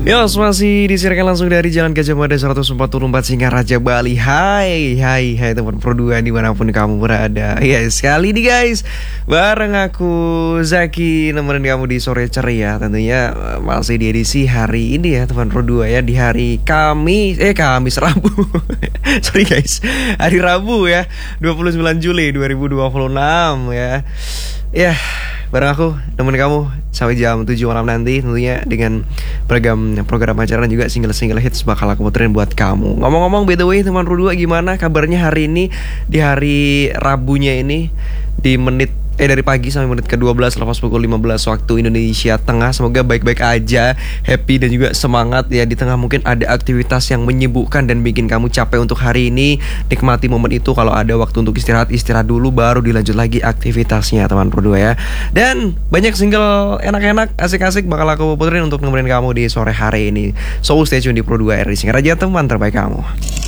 Yos, masih disiarkan langsung dari Jalan Gajah Mada 144 Singaraja, Bali. Hai teman Pro 2 dimanapun kamu berada. Yes, kali ini guys, bareng aku Zaki nemenin kamu di sore ceria. Tentunya masih di edisi hari ini ya teman Pro 2 ya. Di hari Kamis Rabu. Sorry guys, hari Rabu ya, 29 Juli 2026 ya. Ya, bareng aku temen kamu sampai jam 7 malam nanti, tentunya dengan program acara dan juga single hits bakal aku puterin buat kamu. Ngomong-ngomong, by the way teman Ru 2, gimana kabarnya hari ini, di hari Rabunya ini, dari pagi sampai menit ke-12 lepas pukul 15 waktu Indonesia Tengah. Semoga baik-baik aja, happy dan juga semangat ya. Di tengah mungkin ada aktivitas yang menyibukkan dan bikin kamu capek untuk hari ini. Nikmati momen itu, kalau ada waktu untuk istirahat dulu, baru dilanjut lagi aktivitasnya teman Pro 2 ya. Dan banyak single enak-enak, asik-asik bakal aku puterin untuk nemenin kamu di sore hari ini. So stay tune di Pro 2 RI Singaraja, teman terbaik kamu.